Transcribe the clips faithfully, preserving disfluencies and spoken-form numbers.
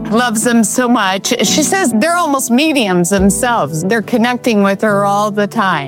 loves them so much. She says they're almost mediums themselves. They're connecting with her all the time.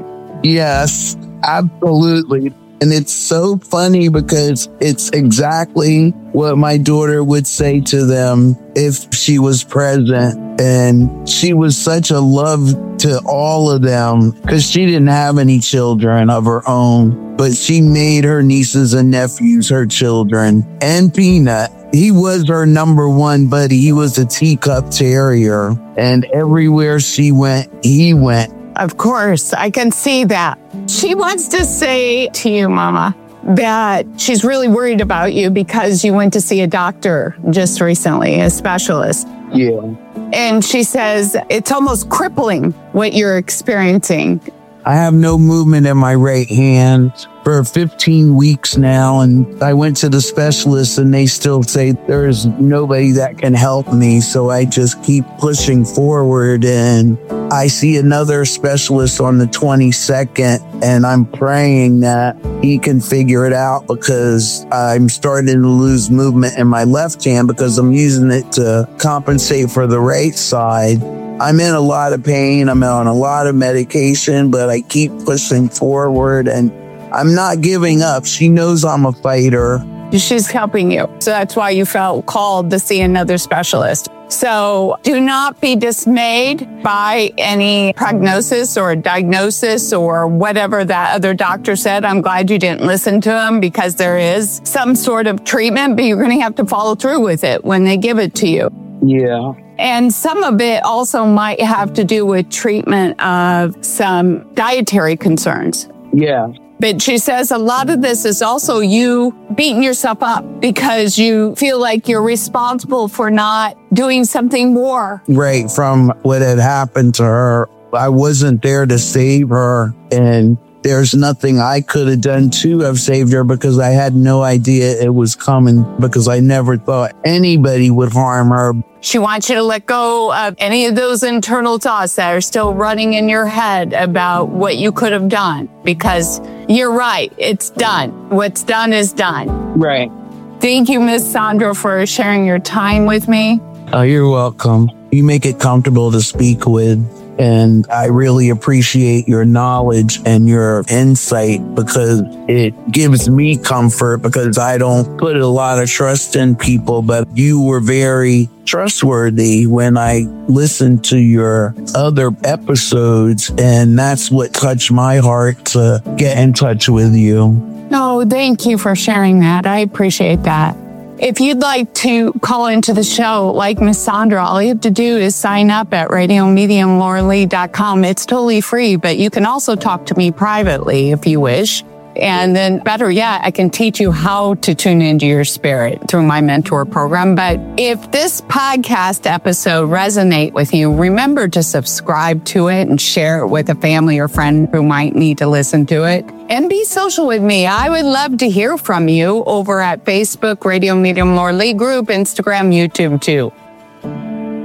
Yes, absolutely. And it's so funny because it's exactly what my daughter would say to them if she was present. And she was such a love to all of them because she didn't have any children of her own, but she made her nieces and nephews her children. And Peanut, he was her number one buddy. He was a teacup terrier. And everywhere she went, he went. Of course, I can see that. She wants to say to you, Mama, that she's really worried about you because you went to see a doctor just recently, a specialist. Yeah. And she says it's almost crippling what you're experiencing. I have no movement in my right hand for fifteen weeks now. And I went to the specialist and they still say there's nobody that can help me. So I just keep pushing forward. And I see another specialist on the twenty-second. And I'm praying that he can figure it out because I'm starting to lose movement in my left hand because I'm using it to compensate for the right side. I'm in a lot of pain. I'm on a lot of medication, but I keep pushing forward and I'm not giving up. She knows I'm a fighter. She's helping you. So that's why you felt called to see another specialist. So do not be dismayed by any prognosis or diagnosis or whatever that other doctor said. I'm glad you didn't listen to him because there is some sort of treatment, but you're going to have to follow through with it when they give it to you. Yeah. And some of it also might have to do with treatment of some dietary concerns. Yeah. But she says a lot of this is also you beating yourself up because you feel like you're responsible for not doing something more. Right. From what had happened to her, I wasn't there to save her. And there's nothing I could have done to have saved her because I had no idea it was coming because I never thought anybody would harm her. She wants you to let go of any of those internal thoughts that are still running in your head about what you could have done because you're right. It's done. What's done is done. Right. Thank you, Miss Sandra, for sharing your time with me. Oh, you're welcome. You make it comfortable to speak with. And I really appreciate your knowledge and your insight because it gives me comfort because I don't put a lot of trust in people, but you were very trustworthy when I listened to your other episodes. And that's what touched my heart to get in touch with you. No, thank you for sharing that. I appreciate that. If you'd like to call into the show like Miss Sandra, all you have to do is sign up at radio medium laura lee dot com. It's totally free, but you can also talk to me privately if you wish. And then better yet, I can teach you how to tune into your spirit through my mentor program. But if this podcast episode resonates with you, remember to subscribe to it and share it with a family or friend who might need to listen to it. And be social with me. I would love to hear from you over at Facebook, Radio Medium Laura Lee Group, Instagram, YouTube too.